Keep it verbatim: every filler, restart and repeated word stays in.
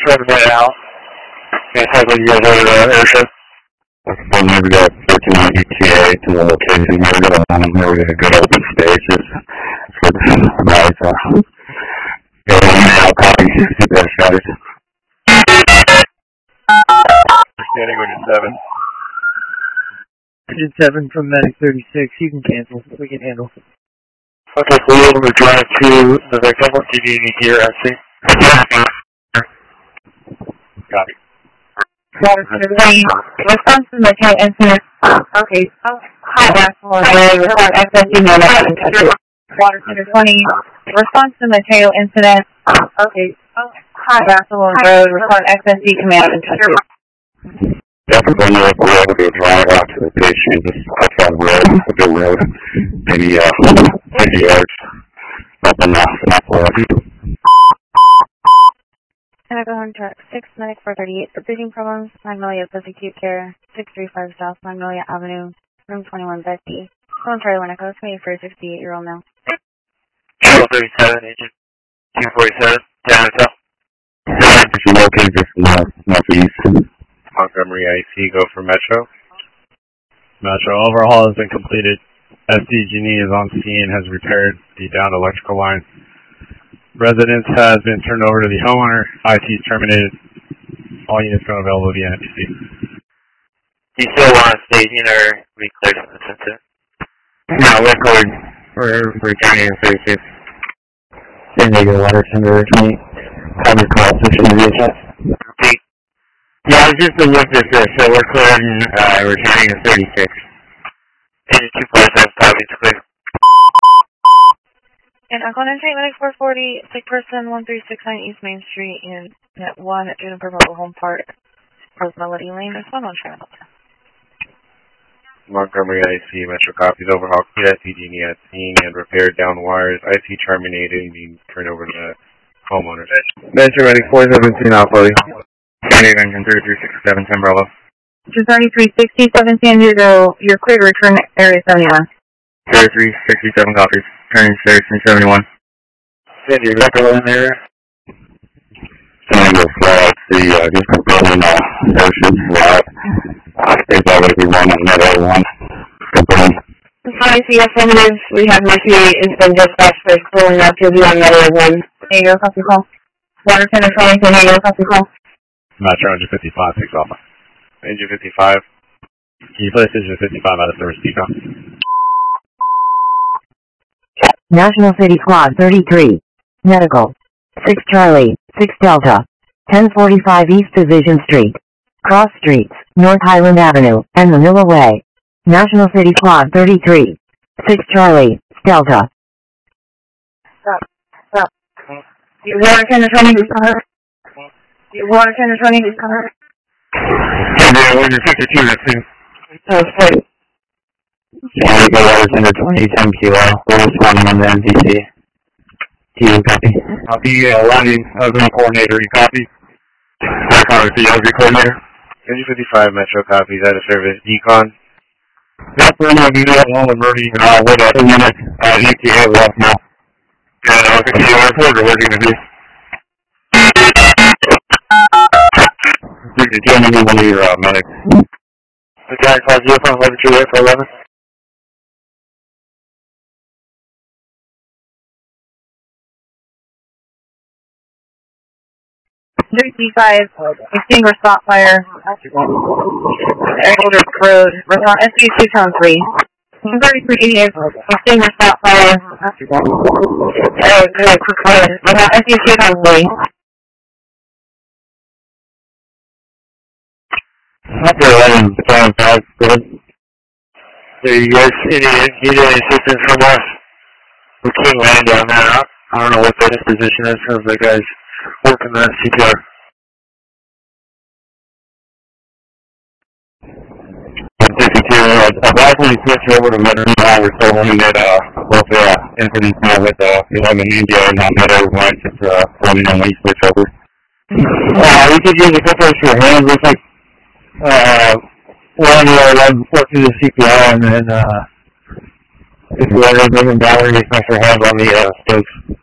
Trying to get out. Yeah, sounds like you guys are at uh, airshow. Well, maybe we got thirteen on E T A to the location. We're going to we're going to go open spaces for the guys. Uh, go now, copy. Keep that shot. Standing with seven. Engine seven from Medic thirty-six. You can cancel. We can handle. Okay, so we're able to drive to the victim. What do you need here, I see? Copy. Response to the tail incident. Okay. Hi, Water F S D Water Center twenty. Response to the tail incident. Okay. Hi, Vassal Road. Report F S D Command and Definitely know if we're able to drive out to the station, just outside the road, a good road, maybe uh, fifty yards up on the south road. Medical Horn Truck, six Medic four thirty-eight, for breathing problems, Magnolia Post-Acute Care, six thirty-five South Magnolia Avenue, room twenty-one Bessie. Phone Charlie Winneco, twenty for a sixty-eight-year-old male. two thirty-seven, agent two forty-seven, down and south. If you locate just north, northeast. Montgomery I C, go for Metro. Metro, overhaul has been completed. S D G N E is on scene, has repaired the downed electrical line. Residence has been turned over to the homeowner. I T is terminated. All units going available via N P C. Do you still want to staging or we clear from this incident? No, we're cleared. We're returning in thirty-six. San Diego Water Center, twenty. Cover call, switching to V H S. Yeah, it's just a look this is, so we're clearing, uh, returning to thirty-six. Agent two forty-seven, copy, it's clear. And I'm going to take Medic four forty, sick person, one three six nine East Main Street, in at one at Juniper Mobile Home Park, Rose Melody Lane, there's one on travel. Montgomery I C, Metro copies, overhaul, clear S D G N E at scene and repaired down wires. I T terminated and being turned over to the homeowners. Metro Medic four seventeen, Alpha. San Diego Engine thirty-three sixty-seven, ten Bravo. two thirty-three sixty-seven San Diego, you're clear to return area seventy-one. thirty-three sixty-seven copies, turning station seventy-one. San Diego, Echo in there. San Diego flat, the, uh, just confirming, uh, ocean flat. Uh, there's already one on that other one. Confirm. Hi, C affirmative, we have Mercury, it's been dispatched for pulling up, you'll be on that other one. San Diego, copy call. Water Center twenty, San Diego, copy call. Metro, engine fifty-five, takes off. Engine fifty-five. Can you place engine fifty-five out of service, decom? National City Squad thirty-three. Medical. six Charlie, six Delta. ten forty-five East Division Street. Cross Streets, North Highland Avenue, and Manila Way. National City Squad thirty-three. six Charlie, Delta. Stop, stop. You Water Center twenty, cover. You Water Center twenty, cover. San Diego Engine fifty-two, that's it. Oh, sorry. San Diego Water Center twenty, ten kilo. We're responding on the N P C. Do you copy? Copy, uh, landing, uh, ground coordinator, you copy? I copy, the L G coordinator. Engine fifty-five, Metro copies, out of service, decon. Yep, we're going to do that along with Murray, uh, with a unit, uh, E T A left now. Yeah, I was going to see you report, or what are you going to do? You can tell me one of your, uh, medics. The guy calls you from eleven two eight for eleven. thirty-five, extinguished spot fire. Elder Road, response S D two town three. thirty-three eighty-eight, extinguished spot fire. Uh, good, quick fire. Response S D two town three. After eleven, time five, good. So you guys need any, need any assistance from us? We can't land down there. I don't know what that position is. Sounds like guys working on C P R. fifty-two, I've actually switched over to Metro now. We're still running it, uh, both, uh, incidents now with, uh, eleven India and not Metro one, just, uh, running on when you switch over. Uh, we could use a couple extra hands. Looks like, uh, one or one work through the C P R and then, uh, just whoever bringing batteries, extra hands on the, uh, stove.